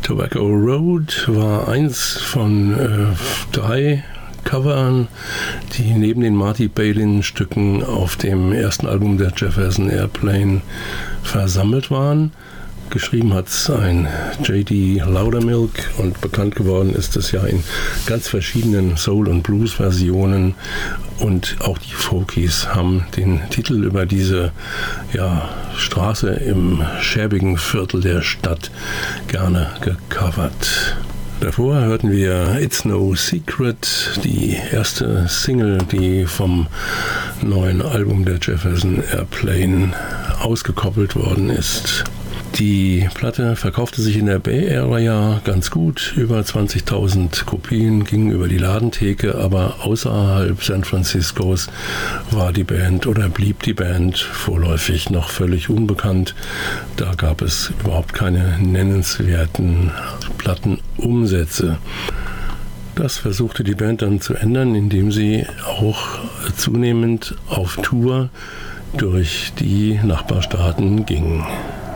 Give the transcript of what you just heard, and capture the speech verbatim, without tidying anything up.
Tobacco Road war eins von äh, drei Covern, die neben den Marty Balin-Stücken auf dem ersten Album der Jefferson Airplane versammelt waren. Geschrieben hat es ein J D Loudermilk und bekannt geworden ist es ja in ganz verschiedenen Soul- und Blues-Versionen. Und auch die Folkies haben den Titel über diese ja, Straße im schäbigen Viertel der Stadt gerne gecovert. Davor hörten wir It's No Secret, die erste Single, die vom neuen Album der Jefferson Airplane ausgekoppelt worden ist. Die Platte verkaufte sich in der Bay Area ganz gut, über zwanzigtausend Kopien, gingen über die Ladentheke, aber außerhalb San Franciscos war die Band oder blieb die Band vorläufig noch völlig unbekannt. Da gab es überhaupt keine nennenswerten Plattenumsätze. Das versuchte die Band dann zu ändern, indem sie auch zunehmend auf Tour durch die Nachbarstaaten ging.